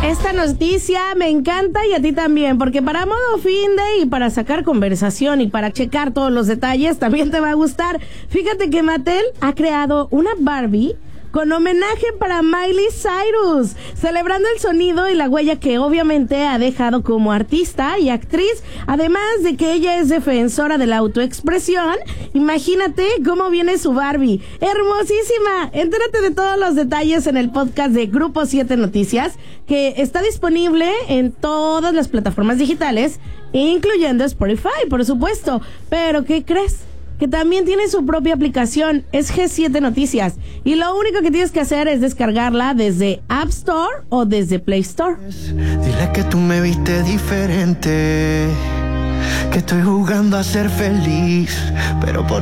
Esta noticia me encanta y a ti también, porque para modo fin de y para sacar conversación y para checar todos los detalles también te va a gustar. Fíjate que Mattel ha creado una Barbie con homenaje para Miley Cyrus, celebrando el sonido y la huella que obviamente ha dejado como artista y actriz, además de que ella es defensora de la autoexpresión. Imagínate cómo viene su Barbie, hermosísima. Entérate de todos los detalles en el podcast de Grupo 7 Noticias, que está disponible en todas las plataformas digitales, incluyendo Spotify, por supuesto. Pero ¿qué crees? Que también tiene su propia aplicación, es G7 Noticias, y lo único que tienes que hacer es descargarla desde App Store o desde Play Store. Dile que tú me viste diferente, que estoy jugando a ser feliz, pero por